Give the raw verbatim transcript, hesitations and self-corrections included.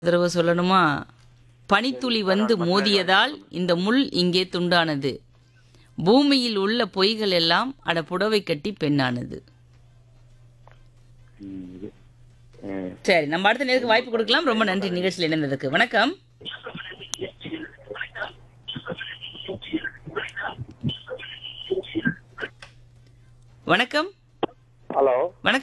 தடவை சொல்லணுமா? பனித்துளி வந்து மோதியதால் இந்த முள் இங்கே துண்டானது. பூமியில் உள்ள பொய்கள் எல்லாம் அட புடவை கட்டி பெண்ணானது. ம், இது. ம். சரி, நம்ம அடுத்த நேருக்கு வாய்ப்பு கொடுக்கலாம். ரொம்ப நன்றி நிகழ்ச்சியில் இணைந்ததுக்கு. வணக்கம். வணக்கம். ஹலோ வணக்கம்.